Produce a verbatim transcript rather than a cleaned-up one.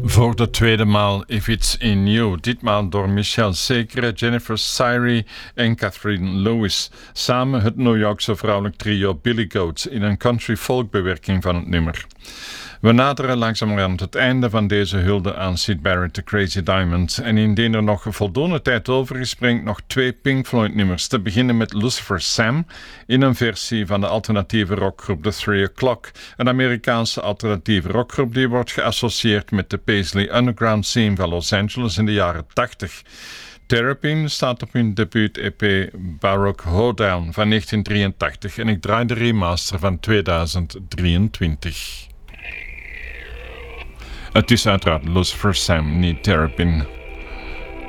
Voor de tweede maal If It's In You, ditmaal door Michelle Segre, Jennifer Syrie en Catherine Lewis. Samen het New Yorkse vrouwelijk trio Billy Goats in een country folk bewerking van het nummer. We naderen langzamerhand het einde van deze hulde aan Syd Barrett, The Crazy Diamond. En indien er nog voldoende tijd over is, breng ik nog twee Pink Floyd nummers. Te beginnen met Lucifer Sam in een versie van de alternatieve rockgroep The Three O'Clock. Een Amerikaanse alternatieve rockgroep die wordt geassocieerd met de Paisley Underground scene van Los Angeles in de jaren tachtig. Terrapin staat op hun debuut-E P Baroque Hoedown van negentien drieëntachtig en ik draai de remaster van tweeduizend drieëntwintig. Het is uiteraard Lucifer Sam, niet Terrapin.